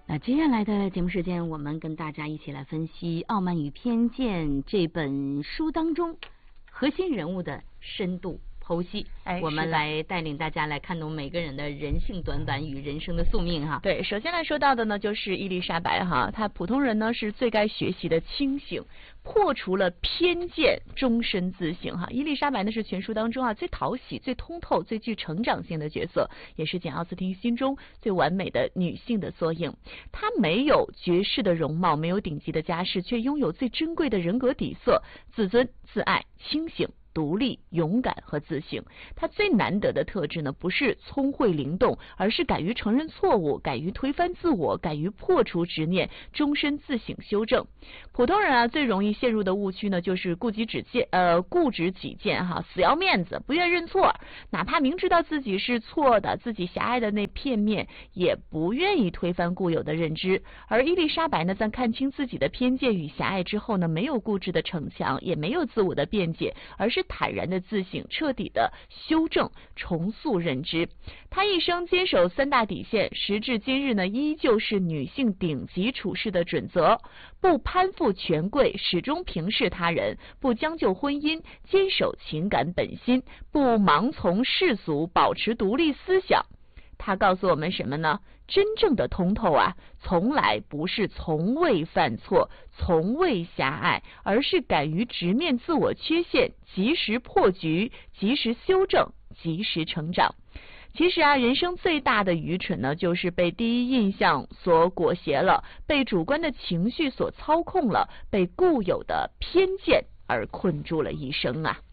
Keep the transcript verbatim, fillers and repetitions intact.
那接下来的节目时间，我们跟大家一起来分析《傲慢与偏见》这本书当中核心人物的深度剖析， 哎， 我们来带领大家来看懂每个人的人性短板与人生的宿命哈。 对，首先来说到的呢，就是伊丽莎白哈，她普通人呢是最该学习的清醒，破除了偏见，终身自省哈。伊丽莎白呢是全书当中啊最讨喜、最通透、最具成长性的角色，也是简奥斯汀心中最完美的女性的缩影。她没有绝世的容貌，没有顶级的家世，却拥有最珍贵的人格底色，自尊、自爱、清醒、独立、勇敢和自省。他最难得的特质呢，不是聪慧灵动，而是敢于承认错误，敢于推翻自我，敢于破除执念，终身自省修正。普通人啊，最容易陷入的误区呢，就是固执己见，呃，固执己见哈，死要面子，不愿认错，哪怕明知道自己是错的，自己狭隘的那片面，也不愿意推翻固有的认知。而伊丽莎白呢，在看清自己的偏见与狭隘之后呢，没有固执的逞强，也没有自我的辩解，而是坦然的自省，彻底的修正，重塑认知。她一生坚守三大底线，时至今日呢，依旧是女性顶级处事的准则：不攀附权贵，始终平视他人；不将就婚姻，坚守情感本心；不盲从世俗，保持独立思想。他告诉我们什么呢？真正的通透啊，从来不是从未犯错，从未狭隘，而是敢于直面自我缺陷，及时破局，及时修正，及时成长。其实啊，人生最大的愚蠢呢，就是被第一印象所裹挟了，被主观的情绪所操控了，被固有的偏见而困住了一生啊。